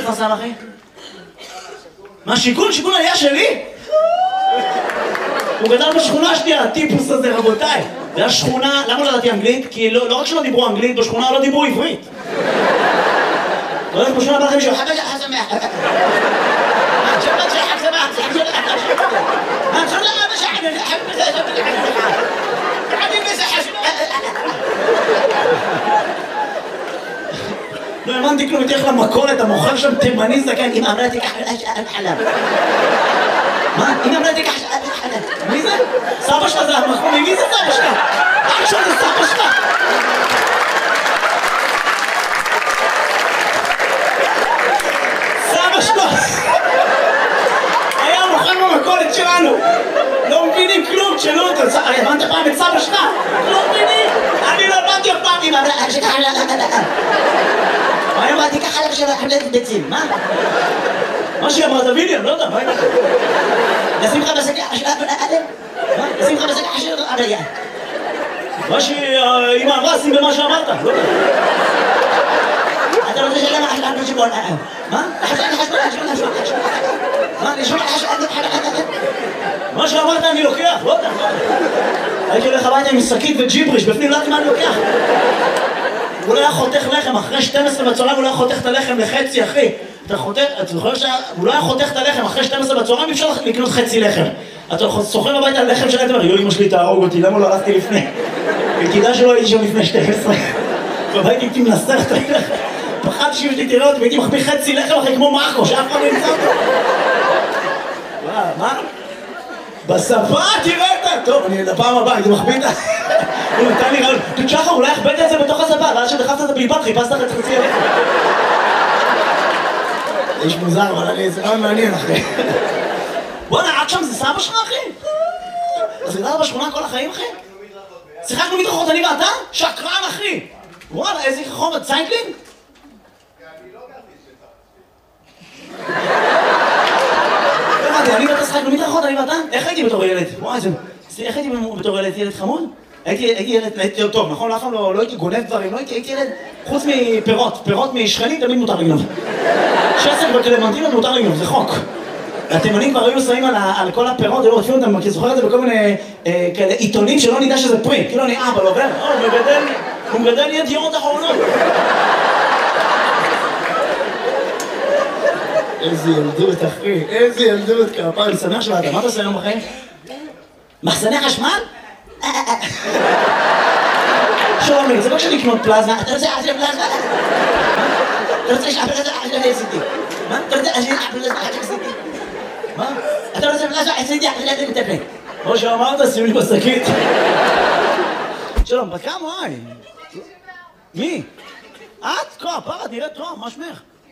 בכפר סבא, אחי? מה, שיכון? שיכון היה שלי? הוא גדל בשכונה שלי, הטיפוס הזה, רבותיי. זה השכונה, למה לא ידעתי אנגלית? כי לא רק שלא דיברו אנגלית, בשכונה לא דיברו עברית. לא יודעת, בשכונה בא לכם מישהו, לא האמנתי כלום, תלך למכולת, המוכר שם תימני זקן, אמא אמרה תיקח חלב. מה? אמא אמרה תיקח חלב. מי זה? סבא שלך זה המחמוני, מי זה סבא שלך? עכשיו זה סבא שלך. סבא שלך היה מוכר במכולת שלנו. לא מבינים כלום, תשאלו אותו, הבנת פעם את סבא שלך? לא מבינים, אני לא הבנתי אף פעם. אמא אמרה תיקח חלב. מה אמרתי ככה לך של חלב ביצים, מה? מה שהיא אמרת ויליאם, לא יודע, מה אמרת? נשים לך בשקע של אדם? מה? נשים לך בשקע של אדם? מה שאמא אמרה, שים במה שאמרת, לא יודע. אתה רוצה שלמה חשבון שבון אדם? מה? מה? מה שאמרת אני לוקח, לא יודע. הייתי הולך הביתה עם שקית וג'יבריש, בפנים לא יודעת מה אני לוקח. הוא לא היה חותך לחם, אחרי 12 בצהריים הוא לא היה חותך את הלחם לחצי, אחי. אתה חותך, אתה זוכר שהוא לא היה חותך את הלחם, אחרי 12 בצהריים אי אפשר לקנות חצי לחם. אתה סוחר הביתה לחם שלהם, אתה אומר, יו, אמא שלי תהרוג אותי, למה לא הלכתי לפני? וכדאי שלא הייתי שם לפני 12. והייתי איתי מנסח את הלחם. פחדתי שאם שלי תראה אותי, והייתי מחביא חצי לחם אחרי כמו מרקו, שאף אחד לא ימצא אותו. מה? בספה תראה את... טוב, אני לפעם הבאה, הייתי מחביא את... הוא נתן לי רעיון, שחר, אולי החבאת את זה בתוך הספה, ואז שדחפת את הבלבט, חיפשת לך את חצי הלחם. איש מוזר, אבל זה רעיון מעניין, אחי. בוא'נה, עד שם זה סבא שלך, אחי? אז גדלת בשכונה כל החיים, אחי? שיחקנו מדרכות, אני ואתה? שקרן, אחי! וואלה, איזה חום, ציינקלינג? אני לא גרתי שצריך. אני ואתה שיחקנו מדרכות, אני ואתה? איך הייתי בתור ילד? וואי, איך הייתי בתור ילד חמוד? הייתי ילד טוב, נכון? אף פעם לא הייתי גונב דברים, לא הייתי ילד חוץ מפירות, פירות משכנים תמיד מותר לגנוב. שסק בקלמנטינות מותר לגנוב, זה חוק. התימנים כבר היו שמים על כל הפירות, היו רודפים אותם, כי זוכר את זה בכל מיני כאלה עיתונים שלא נדע שזה פרי, כאילו אני אבא, לא עובר, הוא מגדל ידיעות אחרונות. איזה ילדות, אחי, איזה ילדות, כפיים, אני שמח שבאת, מה אתה עושה היום בחיים? מחסני חשמל? שלומי, זה לא שאני לקנות פלזמה, אתה רוצה לעשות פלזמה? אתה רוצה לעשות פלזמה? מה? אתה רוצה לעשות פלזמה? מה? אתה רוצה פלזמה? עשיתי אחרי זה מטפל. כמו שאמרת, שים לי בשקית. שלום, בת כמה? מי? את? כה, פרה, נראית טוב, מה שמך?